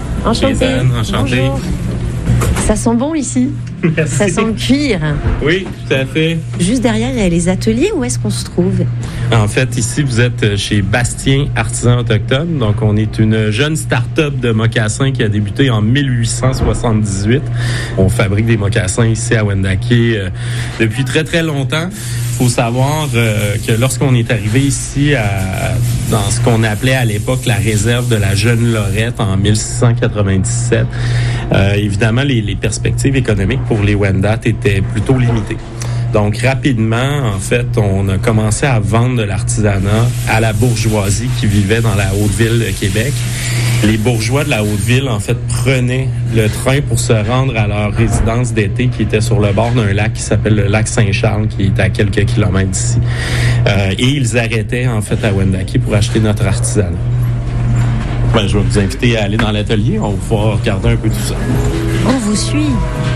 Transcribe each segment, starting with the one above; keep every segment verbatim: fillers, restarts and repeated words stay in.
Enchantée. Suzanne, enchanté. Bonjour. Ça sent bon ici. Merci. Ça sent le cuir. Oui, tout à fait. Juste derrière, il y a les ateliers. Où est-ce qu'on se trouve? En fait, ici, vous êtes chez Bastien Artisans Autochtones. Donc, on est une jeune start-up de mocassins qui a débuté en dix-huit soixante-dix-huit. On fabrique des mocassins ici à Wendake euh, depuis très, très longtemps. Il faut savoir euh, que lorsqu'on est arrivé ici à, dans ce qu'on appelait à l'époque la réserve de la Jeune Lorette en dix-six cent quatre-vingt-dix-sept, euh, évidemment, les, les perspectives économiques pour les Wendat étaient plutôt limitées. Donc, rapidement, en fait, on a commencé à vendre de l'artisanat à la bourgeoisie qui vivait dans la Haute-Ville de Québec. Les bourgeois de la Haute-Ville, en fait, prenaient le train pour se rendre à leur résidence d'été qui était sur le bord d'un lac qui s'appelle le lac Saint-Charles, qui est à quelques kilomètres d'ici. Euh, et ils arrêtaient, en fait, à Wendake pour acheter notre artisanat. Ben, je vais vous inviter à aller dans l'atelier. On va pouvoir regarder un peu tout ça. On vous suit.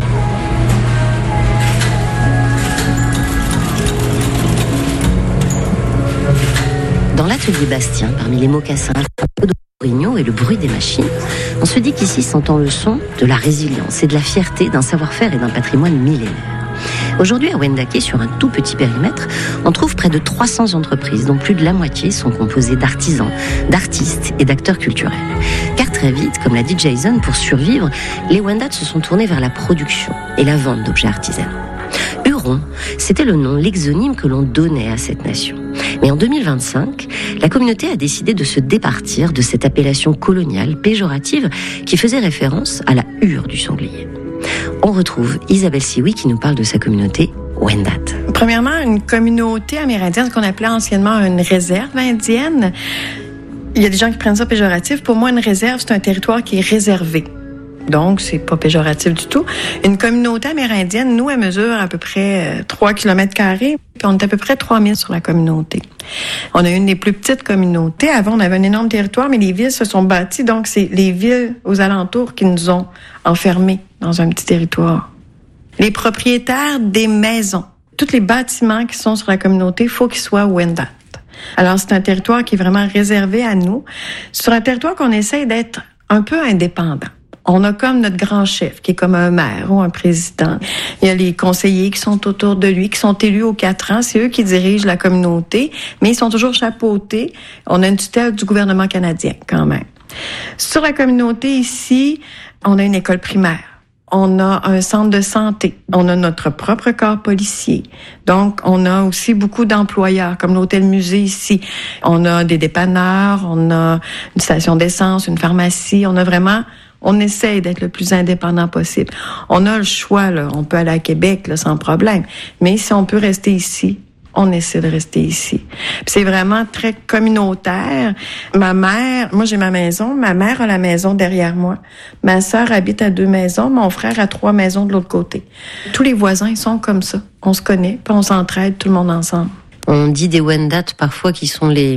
Dans l'atelier Bastien, parmi les mocassins, d'orignaux et le bruit des machines, on se dit qu'ici s'entend le son de la résilience et de la fierté d'un savoir-faire et d'un patrimoine millénaire. Aujourd'hui, à Wendake, sur un tout petit périmètre, on trouve près de trois cents entreprises, dont plus de la moitié sont composées d'artisans, d'artistes et d'acteurs culturels. Car très vite, comme l'a dit Jason, pour survivre, les Wendat se sont tournés vers la production et la vente d'objets artisanaux. Huron, c'était le nom, l'exonyme que l'on donnait à cette nation. Mais en deux mille vingt-cinq, la communauté a décidé de se départir de cette appellation coloniale péjorative qui faisait référence à la hure du sanglier. On retrouve Isabelle Sioui qui nous parle de sa communauté Wendat. Premièrement, une communauté amérindienne, ce qu'on appelait anciennement une réserve indienne. Il y a des gens qui prennent ça péjoratif. Pour moi, une réserve, c'est un territoire qui est réservé. Donc, c'est pas péjoratif du tout. Une communauté amérindienne, nous, elle mesure à peu près trois kilomètres carrés. Puis on est à peu près trois mille sur la communauté. On a une des plus petites communautés. Avant, on avait un énorme territoire, mais les villes se sont bâties. Donc, c'est les villes aux alentours qui nous ont enfermés dans un petit territoire. Les propriétaires des maisons, tous les bâtiments qui sont sur la communauté, il faut qu'ils soient Wendat. Alors, c'est un territoire qui est vraiment réservé à nous. Sur un territoire qu'on essaie d'être un peu indépendant. On a comme notre grand chef, qui est comme un maire ou un président. Il y a les conseillers qui sont autour de lui, qui sont élus aux quatre ans. C'est eux qui dirigent la communauté, mais ils sont toujours chapeautés. On a une tutelle du gouvernement canadien, quand même. Sur la communauté ici, on a une école primaire. On a un centre de santé. On a notre propre corps policier. Donc, on a aussi beaucoup d'employeurs, comme l'hôtel-musée ici. On a des dépanneurs, on a une station d'essence, une pharmacie. On a vraiment... On essaye d'être le plus indépendant possible. On a le choix, là. On peut aller à Québec, là, sans problème. Mais si on peut rester ici, on essaie de rester ici. Puis c'est vraiment très communautaire. Ma mère, moi j'ai ma maison, ma mère a la maison derrière moi. Ma sœur habite à deux maisons, mon frère a trois maisons de l'autre côté. Tous les voisins, ils sont comme ça. On se connaît, puis on s'entraide, tout le monde ensemble. On dit des Wendat parfois qui sont les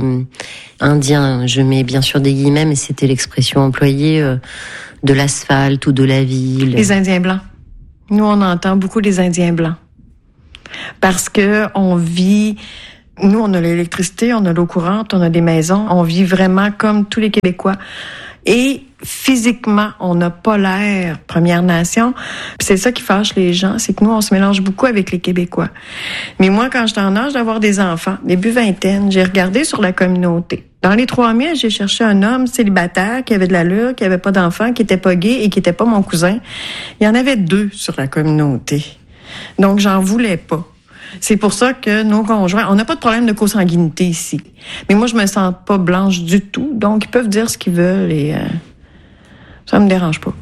Indiens. Je mets bien sûr des guillemets, mais c'était l'expression employée euh, de l'asphalte ou de la ville. Les Indiens blancs. Nous, on entend beaucoup les Indiens blancs. Parce que on vit... Nous, on a l'électricité, on a l'eau courante, on a des maisons. On vit vraiment comme tous les Québécois. Et physiquement, on n'a pas l'air Première Nation. Puis c'est ça qui fâche les gens, c'est que nous, on se mélange beaucoup avec les Québécois. Mais moi, quand j'étais en âge d'avoir des enfants, début vingtaine, j'ai regardé sur la communauté. Dans les trois mille, j'ai cherché un homme célibataire qui avait de l'allure, qui avait pas d'enfants, qui était pas gay et qui était pas mon cousin. Il y en avait deux sur la communauté. Donc, j'en voulais pas. C'est pour ça que nos conjoints, on n'a pas de problème de consanguinité ici. Mais moi, je me sens pas blanche du tout, donc ils peuvent dire ce qu'ils veulent et euh, ça me dérange pas.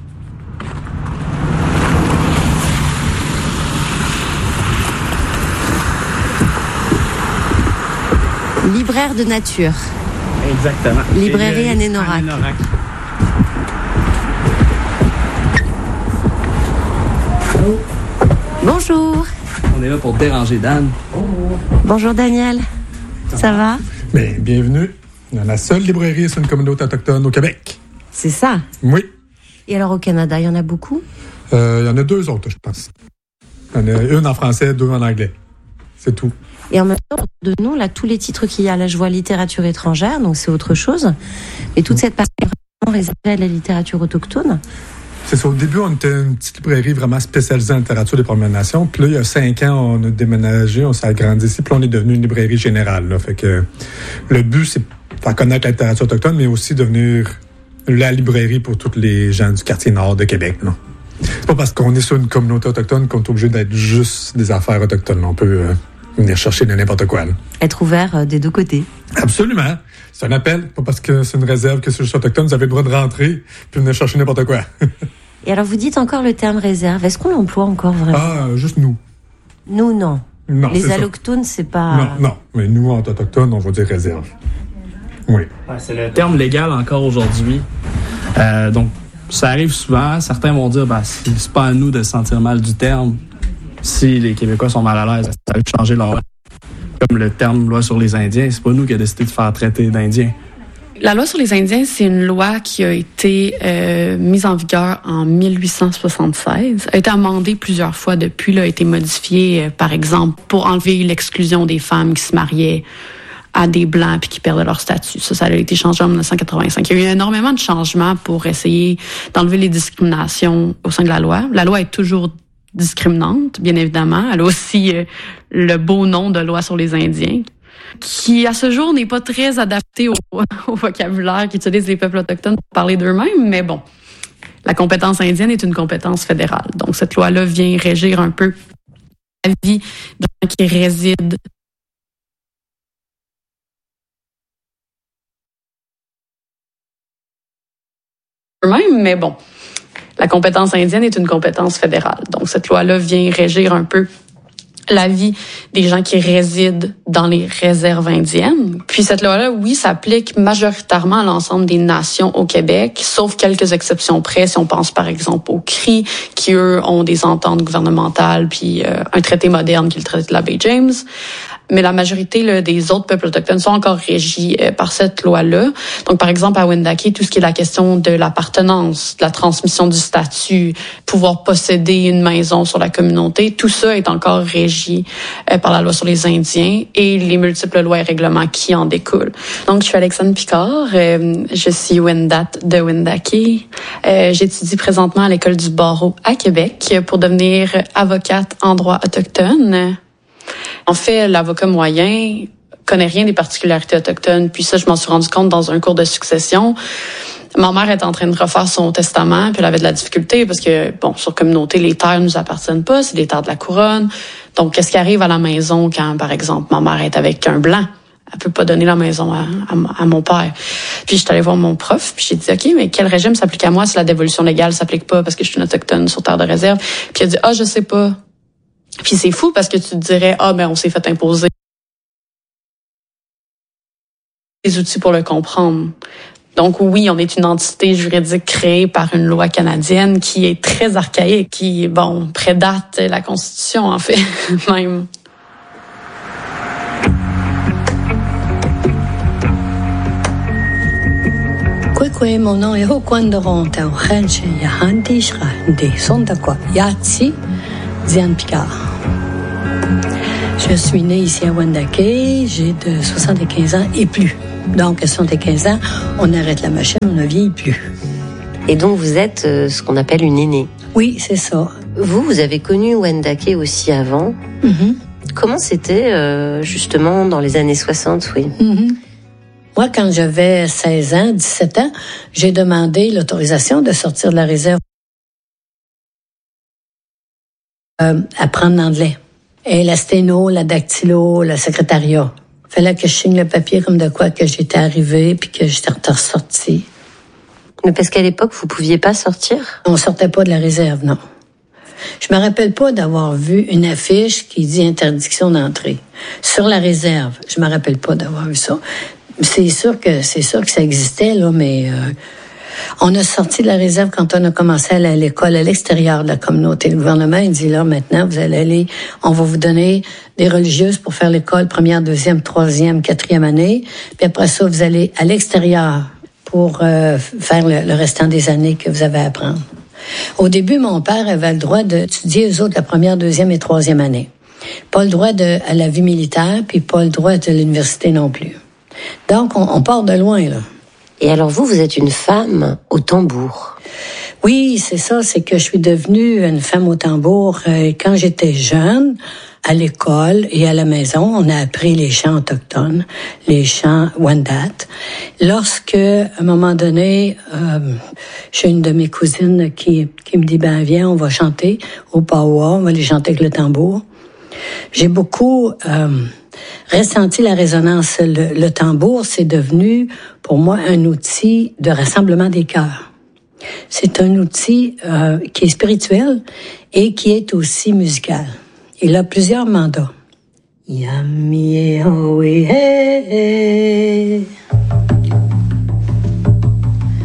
Libraire de nature. Exactement. Librairie Anénorac. Bonjour. On est là pour déranger Dan. Bonjour Daniel. Ça, Ça va? Bien, bienvenue dans la seule librairie sur une communauté autochtone au Québec. C'est ça? Oui. Et alors au Canada, il y en a beaucoup? Euh, il y en a deux autres, je pense. Il y en a une en français, deux en anglais. C'est tout. Et en même temps, de nous, là, tous les titres qu'il y a, là, je vois littérature étrangère, donc c'est autre chose. Mais toute cette partie est réservé à la littérature autochtone? C'est ça. Au début, on était une petite librairie vraiment spécialisée en littérature des Premières Nations. Puis là, il y a cinq ans, on a déménagé, on s'est agrandi ici, puis là, on est devenu une librairie générale. Là. Fait que le but, c'est de faire connaître la littérature autochtone, mais aussi devenir la librairie pour tous les gens du quartier nord de Québec. Là. C'est pas parce qu'on est sur une communauté autochtone qu'on est obligé d'être juste des affaires autochtones. On peut euh, venir chercher de n'importe quoi. Là. Être ouvert euh, des deux côtés. Absolument. C'est un appel. Pas parce que c'est une réserve que c'est juste autochtone, vous avez le droit de rentrer puis venir chercher n'importe quoi. Et alors, vous dites encore le terme réserve. Est-ce qu'on l'emploie encore vraiment? Ah, juste nous. Nous, non. Non, les c'est allochtones, c'est pas... Non, non. Mais nous, en autochtone, on va dire réserve. Oui. Ouais, c'est le terme légal encore aujourd'hui. Euh, donc, ça arrive souvent. Certains vont dire, ben, c'est, c'est pas à nous de se sentir mal du terme. Si les Québécois sont mal à l'aise, ça veut changer leur loi. Comme le terme loi sur les Indiens, c'est pas nous qui avons décidé de faire traiter d'Indiens. La loi sur les Indiens, c'est une loi qui a été euh, mise en vigueur en mille huit cent soixante-seize, a été amendée plusieurs fois depuis, là, a été modifiée, euh, par exemple, pour enlever l'exclusion des femmes qui se mariaient à des Blancs puis qui perdaient leur statut. Ça, ça a été changé en dix-neuf cent quatre-vingt-cinq. Il y a eu énormément de changements pour essayer d'enlever les discriminations au sein de la loi. La loi est toujours discriminante, bien évidemment. Elle a aussi euh, le beau nom de loi sur les Indiens, qui, à ce jour, n'est pas très adapté au, au vocabulaire qu'utilisent les peuples autochtones pour parler d'eux-mêmes, mais bon, la compétence indienne est une compétence fédérale. Donc, cette loi-là vient régir un peu la vie des gens qui résident eux-mêmes, mais bon, la compétence indienne est une compétence fédérale. Donc, cette loi-là vient régir un peu la vie des gens qui résident dans les réserves indiennes. Puis cette loi-là, oui, s'applique majoritairement à l'ensemble des nations au Québec, sauf quelques exceptions près, si on pense par exemple aux Cris, qui eux ont des ententes gouvernementales, puis euh, un traité moderne qui est le traité de la baie James. Mais la majorité là, des autres peuples autochtones sont encore régis euh, par cette loi-là. Donc, par exemple, à Wendake, tout ce qui est la question de l'appartenance, de la transmission du statut, pouvoir posséder une maison sur la communauté, tout ça est encore régi euh, par la loi sur les Indiens et les multiples lois et règlements qui en découlent. Donc, je suis Alexandre Picard, euh, je suis Wendat de Wendake. Euh, j'étudie présentement à l'École du barreau à Québec pour devenir avocate en droit autochtone. En fait, l'avocat moyen connaît rien des particularités autochtones. Puis ça, je m'en suis rendu compte dans un cours de succession. Ma mère est en train de refaire son testament, puis elle avait de la difficulté parce que, bon, sur communauté, les terres nous appartiennent pas, c'est des terres de la couronne. Donc, qu'est-ce qui arrive à la maison quand, par exemple, ma mère est avec un blanc? Elle peut pas donner la maison à, à, à mon père. Puis, je suis allée voir mon prof, puis j'ai dit, OK, mais quel régime s'applique à moi si la dévolution légale s'applique pas parce que je suis une autochtone sur terre de réserve? Puis, elle a dit, ah, je sais pas. Puis c'est fou parce que tu te dirais, ah, ben on s'est fait imposer des outils pour le comprendre. Donc oui, on est une entité juridique créée par une loi canadienne qui est très archaïque, qui, bon, prédate la Constitution, en fait, même. Kwekwe mono e hokwandoron tau henche yahandi shra de sondakwa yatsi Diane Picard. Je suis née ici à Wendake, j'ai de soixante-quinze ans et plus. Donc, à soixante-quinze ans, on arrête la machine, on ne vieillit plus. Et donc, vous êtes euh, ce qu'on appelle une aînée. Oui, c'est ça. Vous, vous avez connu Wendake aussi avant. Mm-hmm. Comment c'était, euh, justement, dans les années soixante, oui? Mm-hmm. Moi, quand j'avais seize ans, dix-sept ans, j'ai demandé l'autorisation de sortir de la réserve. Euh, apprendre l'anglais. Et la sténo, la dactylo, le secrétariat. Fallait que je signe le papier comme de quoi que j'étais arrivée puis que j'étais ressortie. Mais parce qu'à l'époque, vous pouviez pas sortir? On sortait pas de la réserve, non. Je me rappelle pas d'avoir vu une affiche qui dit interdiction d'entrée. Sur la réserve, je me rappelle pas d'avoir vu ça. C'est sûr que c'est sûr que ça existait, là, mais euh, on a sorti de la réserve quand on a commencé à aller à l'école à l'extérieur de la communauté. Le gouvernement, il dit là, maintenant, vous allez aller, on va vous donner des religieuses pour faire l'école première, deuxième, troisième, quatrième année. Puis après ça, vous allez à l'extérieur pour euh, faire le, le restant des années que vous avez à apprendre. Au début, mon père avait le droit d'étudier eux autres la première, deuxième et troisième année. Pas le droit de, à la vie militaire, puis pas le droit de l'université non plus. Donc, on, on part de loin, là. Et alors vous, vous êtes une femme au tambour. Oui, c'est ça, c'est que je suis devenue une femme au tambour euh, quand j'étais jeune. À l'école et à la maison, on a appris les chants autochtones, les chants Wendat. Lorsque, à un moment donné, euh, j'ai une de mes cousines qui, qui me dit, ben viens, on va chanter au Pawa, on va les chanter avec le tambour. J'ai beaucoup euh, ressenti la résonance. Le, le tambour, c'est devenu, pour moi, un outil de rassemblement des cœurs. C'est un outil euh, qui est spirituel et qui est aussi musical. Il a plusieurs mandats. Yami, oh, yeah.